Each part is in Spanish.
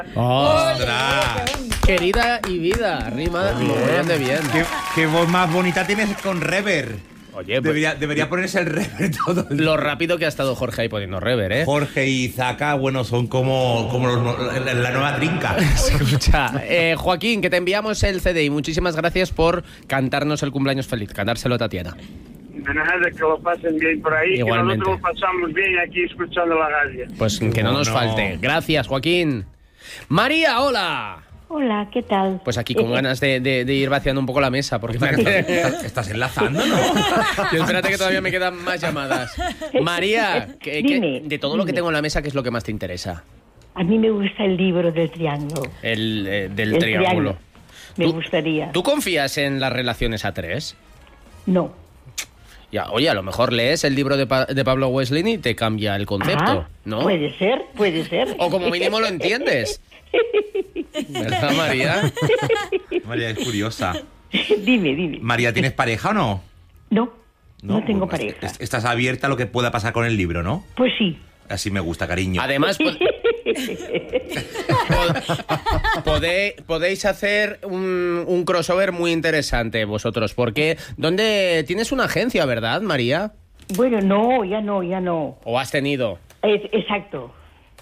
¡Ostras! Querida y vida, rima muy de bien. ¿Qué voz más bonita tienes con rever? Oye, pues, debería ponerse el rever todo el día. Lo rápido que ha estado Jorge ahí poniendo rever, ¿eh? Jorge y Zaka, bueno, son como la nueva trinca. Escucha, Joaquín, que te enviamos el CD y muchísimas gracias por cantarnos el cumpleaños feliz, cantárselo a Tatiana. De nada, que lo pasen bien por ahí. Igualmente. Que nosotros lo pasamos bien aquí escuchando la radio. Pues que no nos falte. Gracias, Joaquín. María, hola. Hola, ¿qué tal? Pues aquí con ganas de ir vaciando un poco la mesa, porque estás enlazando, ¿no? Yo espérate que todavía me quedan más llamadas. María, Dime, de todo lo que tengo en la mesa, ¿qué es lo que más te interesa? A mí me gusta el libro del triángulo. Del triángulo. Me gustaría. ¿Tú confías en las relaciones a tres? No. Ya, oye, a lo mejor lees el libro de Pablo Wesley y te cambia el concepto, ¿no? Puede ser. O como mínimo lo entiendes. ¿Verdad, María? María es curiosa. Dime. María, ¿tienes pareja o no? No tengo pues, pareja. Estás abierta a lo que pueda pasar con el libro, ¿no? Pues sí. Así me gusta, cariño. Además, podéis hacer un crossover muy interesante vosotros, porque ¿dónde tienes una agencia, verdad, María? Bueno, no, ya no. ¿O has tenido? Exacto.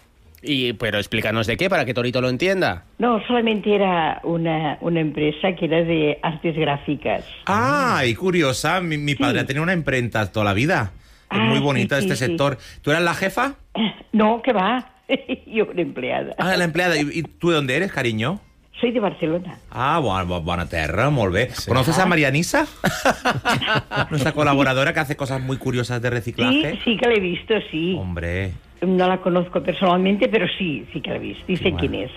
Pero explícanos de qué, para que Torito lo entienda. No, solamente era una empresa que era de artes gráficas. Y curiosa. Mi padre ha tenido una imprenta toda la vida. Es muy bonito este sector. ¿Tú eras la jefa? No, ¿qué va? Yo una empleada. La empleada. ¿Y tú de dónde eres, cariño? Soy de Barcelona. Bona terra, molt bé. Sí. ¿Conoces a Marianisa? Nuestra colaboradora que hace cosas muy curiosas de reciclaje. Sí que la he visto, sí. Hombre. No la conozco personalmente, pero sí que la he visto. Y sé quién es.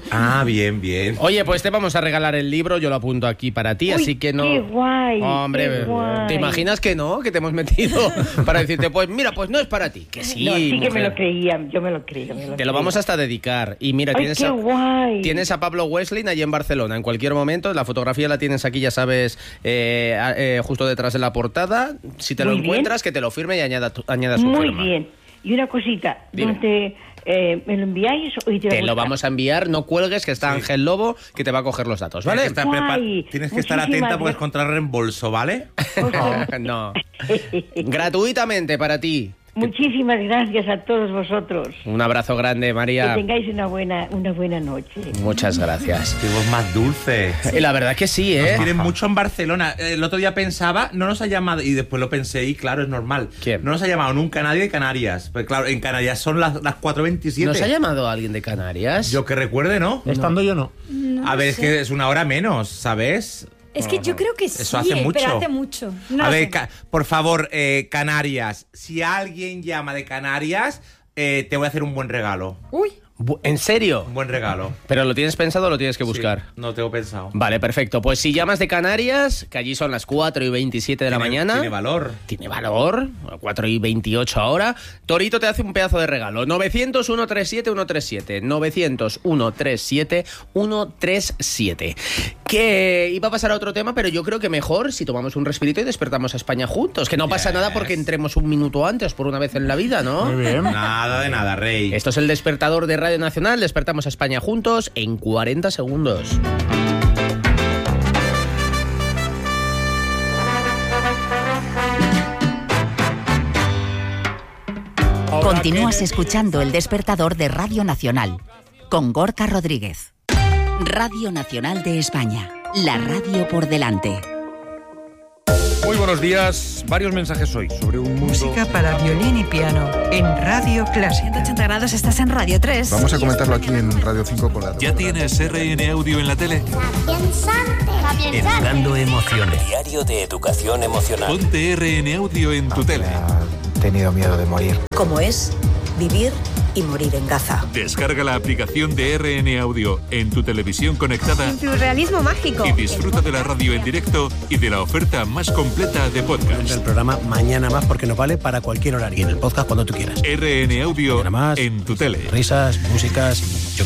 Bien. Oye, pues te vamos a regalar el libro, yo lo apunto aquí para ti, así que no... ¡Qué guay! Hombre, qué guay. ¿Te imaginas que no? Que te hemos metido para decirte, pues mira, pues no es para ti. Que sí, No, sí que mujer. me lo creía, yo me lo creía. Te lo vamos hasta dedicar. Y mira, ¡Qué guay! tienes a Pablo Wesley allí en Barcelona. En cualquier momento, la fotografía la tienes aquí, ya sabes, justo detrás de la portada. Si te lo encuentras, que te lo firme y añada su firma. Muy bien. Y una cosita, ¿dónde me lo enviáis? Te lo vamos a enviar, no cuelgues, que está Ángel Lobo, que te va a coger los datos, ¿vale? Tienes que estar atenta porque encontrar reembolso, ¿vale? No. Gratuitamente para ti. Muchísimas gracias a todos vosotros. Un abrazo grande, María. Que tengáis una buena noche. Muchas gracias. Qué voz más dulce. La verdad que sí, ¿eh? Nos quieren mucho en Barcelona. El otro día pensaba, no nos ha llamado, y después lo pensé, y claro, es normal. ¿Quién? No nos ha llamado nunca nadie de Canarias. Pues claro, en Canarias son las 4:27. ¿Nos ha llamado alguien de Canarias? Yo que recuerde, ¿no? Estando yo, no. A ver, es que es una hora menos, ¿sabes? Es que yo creo que sí, Eso hace mucho. pero hace mucho. No a lo ver, sé. por favor, Canarias. Si alguien llama de Canarias, te voy a hacer un buen regalo. Uy. ¿En serio? Un buen regalo. ¿Pero lo tienes pensado o lo tienes que buscar? Sí, no tengo pensado. Vale, perfecto. Pues si llamas de Canarias, que allí son las 4:27 de la mañana. Tiene valor. Tiene valor. 4:28 ahora. Torito te hace un pedazo de regalo. 900-137-137. 900-137-137. Que iba a pasar a otro tema, pero yo creo que mejor si tomamos un respirito y despertamos a España juntos. Que no pasa nada porque entremos un minuto antes por una vez en la vida, ¿no? Muy bien. Nada de nada, rey. Esto es el despertador de Radio Nacional. Despertamos a España juntos en 40 segundos. Continúas escuchando el despertador de Radio Nacional con Gorka Rodríguez. Radio Nacional de España, la radio por delante. Muy buenos días. Varios mensajes hoy sobre un mundo... Música para violín y piano en Radio Clásica. 180 grados, estás en Radio 3. Vamos a comentarlo aquí en Radio 5 con la... ¿Ya tienes RN Audio en la tele? Educando emociones. Diario de educación emocional. Ponte RN Audio en tu tele. He tenido miedo de morir. ¿Cómo es vivir y morir en Gaza? Descarga la aplicación de RN Audio en tu televisión conectada. En tu realismo mágico. Y disfruta de la radio en directo y de la oferta más completa de podcast. El programa Mañana Más porque nos vale para cualquier horario. Y en el podcast cuando tú quieras. RN Audio Más, en tu tele. Risas, músicas...